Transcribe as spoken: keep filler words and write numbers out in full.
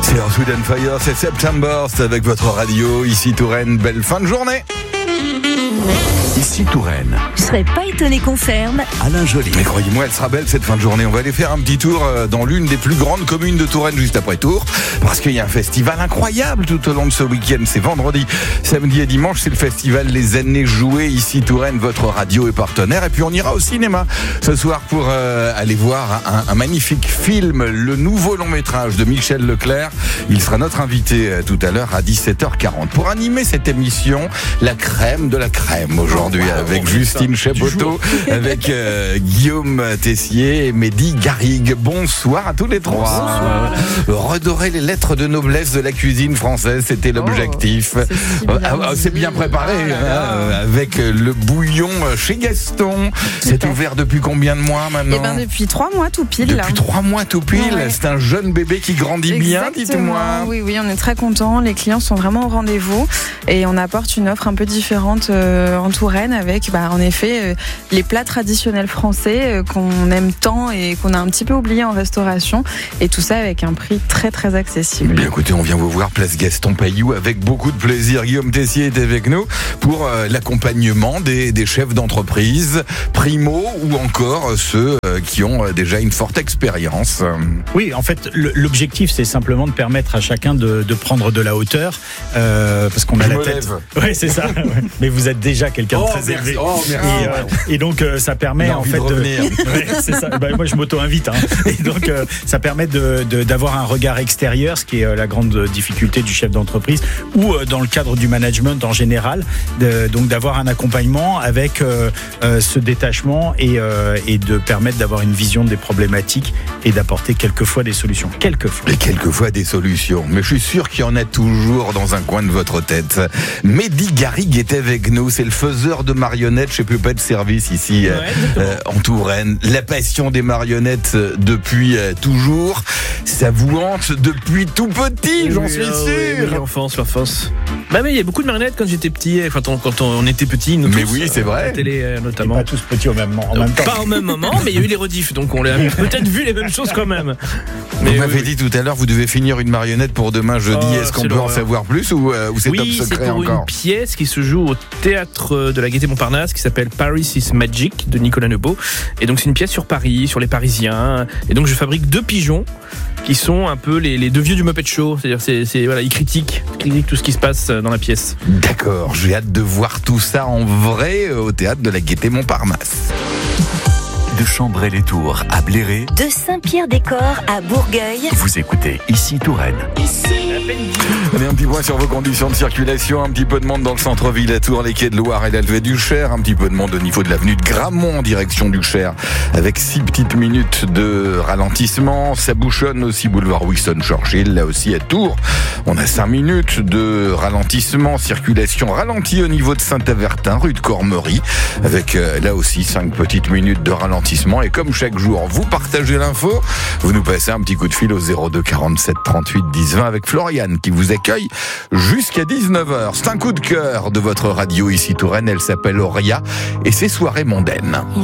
C'est Earth, Wind and Fire, c'est September, c'est avec votre radio, ici Touraine, belle fin de journée. Ici Touraine. Je serais pas étonné qu'on ferme. Alain Joly. Mais croyez-moi, elle sera belle cette fin de journée. On va aller faire un petit tour dans l'une des plus grandes communes de Touraine juste après Tours, parce qu'il y a un festival incroyable tout au long de ce week-end. C'est vendredi, samedi et dimanche, c'est le festival Les Années Jouées. Ici Touraine, votre radio est partenaire. Et puis on ira au cinéma ce soir pour euh, aller voir un, un magnifique film, le nouveau long métrage de Michel Leclerc. Il sera notre invité euh, tout à l'heure à dix-sept heures quarante pour animer cette émission, la crème de la crème aujourd'hui, oh, wow, avec Justine Chapoteau, avec euh, Guillaume Tessier et Mehdi Garrigue. Bonsoir à tous les trois. Bonsoir. Redorer les lettres de noblesse de la cuisine française, c'était l'objectif. Oh, c'est, si bien, ah, c'est bien préparé, ah, là, là. Hein, avec le bouillon chez Gaston. C'est ouvert depuis combien de mois maintenant ? Eh ben depuis trois mois tout pile. Depuis trois mois tout pile. Ouais. C'est un jeune bébé qui grandit Exactement. bien, dites-moi. Oui, oui, on est très contents. Les clients sont vraiment au rendez-vous et on apporte une offre un peu différente euh, en Touraine avec, bah, en effet, euh, les plats traditionnels français euh, qu'on aime tant et qu'on a un petit peu oublié en restauration, et tout ça avec un prix très très accessible. Bien écoutez, on vient vous voir place Gaston Pailloux avec beaucoup de plaisir. Guillaume Tessier est avec nous pour euh, l'accompagnement des, des chefs d'entreprise, primo ou encore ceux euh, qui ont euh, déjà une forte expérience. Oui, en fait, le, l'objectif, c'est simplement de permettre à chacun de, de prendre de la hauteur, euh, parce qu'on a Je la me tête. lève. Ouais, c'est ça. Ouais. Mais vous êtes déjà quelqu'un de oh, très merci. élevé. Oh, merci. Et, euh, et donc, euh, ça permet en fait de. de... Ouais, c'est ça. Bah, moi, je m'auto-invite. Hein. Et donc, euh, ça permet de, de, d'avoir un regard extérieur, ce qui est euh, la grande difficulté du chef d'entreprise, ou euh, dans le cadre du management en général, de, donc d'avoir un accompagnement avec euh, euh, ce détachement et, euh, et de permettre d'avoir une vision des problématiques et d'apporter quelquefois des solutions. Quelquefois. Et quelquefois des solutions. Mais je suis sûr qu'il y en a toujours dans un coin de votre tête. Mehdi Garrigue est avec nous. C'est le faiseur de marionnettes chez Puppet Service ici ouais, euh, en Touraine. La passion des marionnettes depuis euh, toujours. Ça vous hante depuis tout petit, oui, j'en suis ah, sûr. Oui, l'enfance, l'enfance. Bah mais il y a beaucoup de marionnettes quand j'étais petit, enfin quand on était petit, nous mais tous, oui, c'est vrai. À la télé notamment. Et pas tous petits au même, en même temps. Pas au même moment, mais il y a eu les rediffs, donc on a peut-être vu les mêmes choses quand même. Mais vous m'avez oui, dit tout à l'heure, vous devez finir une marionnette pour demain jeudi. Oh, Est-ce qu'on c'est peut l'horreur. en savoir plus ou, euh, ou c'est oui, top secret c'est pour encore? Une pièce qui se joue au théâtre de la Gaîté Montparnasse qui s'appelle Paris is Magic de Nicolas Nebeau. Et donc c'est une pièce sur Paris, sur les Parisiens. Et donc je fabrique deux pigeons qui sont un peu les, les deux vieux du Muppet Show. C'est-à-dire c'est, c'est voilà, ils critiquent, ils critiquent tout ce qui se passe dans la pièce. D'accord, j'ai hâte de voir tout ça en vrai au théâtre de la Gaîté Montparnasse. De Chambray-les-Tours à Bléré, De Saint-Pierre-des-Corps à Bourgueil. vous écoutez Ici Touraine. Ici. Allez, un petit point sur vos conditions de circulation. Un petit peu de monde dans le centre-ville à Tours, les quais de Loire et l'Alvet du Cher. Un petit peu de monde au niveau de l'avenue de Gramont en direction du Cher, avec six petites minutes de ralentissement. Ça bouchonne aussi boulevard Winston Churchill. Là aussi à Tours, on a cinq minutes de ralentissement. Circulation ralentie au niveau de Saint-Avertin, rue de Cormery, avec euh, là aussi cinq petites minutes de ralentissement. Et comme chaque jour, vous partagez l'info, vous nous passez un petit coup de fil au zéro deux quarante-sept trente-huit dix vingt avec Floriane qui vous accueille jusqu'à dix-neuf heures. C'est un coup de cœur de votre radio ici Touraine. Elle s'appelle Auria et c'est Soirée mondaine.